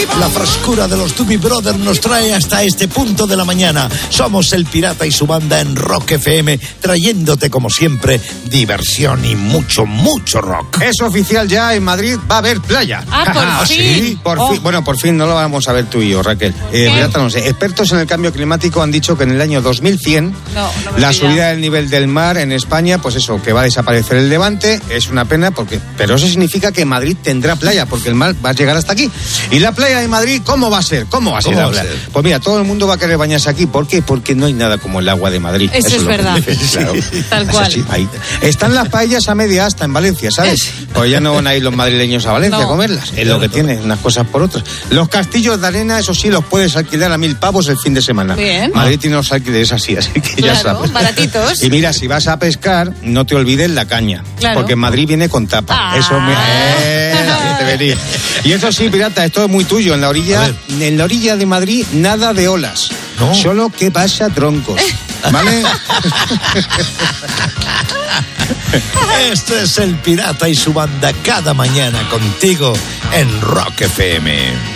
La frescura de los Doobie Brothers nos trae hasta este punto de la mañana. Somos El Pirata y su banda en Rock FM, trayéndote como siempre diversión y mucho, mucho rock. Es oficial ya, en Madrid va a haber playa. Por fin. ¿Sí? Por fin. Bueno, por fin no lo vamos a ver tú y yo, Raquel. Pirata, no sé. Expertos en el cambio climático han dicho que en el año 2100 la subida del nivel del mar en España, pues eso, que va a desaparecer el Levante. Es una pena, pero eso significa que Madrid tendrá playa, porque el mar va a llegar hasta aquí. Y la playa de Madrid, ¿cómo va a ser? ¿Cómo va a ser? Pues mira, todo el mundo va a querer bañarse aquí. ¿Por qué? Porque no hay nada como el agua de Madrid. Eso es verdad. Claro. Tal cual. Así, ahí. Están las paellas a media asta en Valencia, ¿sabes? Pues ya no van a ir los madrileños a Valencia a comerlas. Es lo que tienen, unas cosas por otras. Los castillos de arena, eso sí, los puedes alquilar a 1.000 pavos el fin de semana. Bien. Madrid tiene los alquileres así que ya sabes. Baratitos. Y mira, si vas a pescar, no te olvides la caña. Claro. Porque Madrid viene con tapa. Eso te venía. Y eso sí, Pirata, esto es muy tuyo. En la orilla de Madrid, nada de olas. No. Solo que pasa troncos. ¿Vale? Este es El Pirata y su banda cada mañana contigo en Rock FM.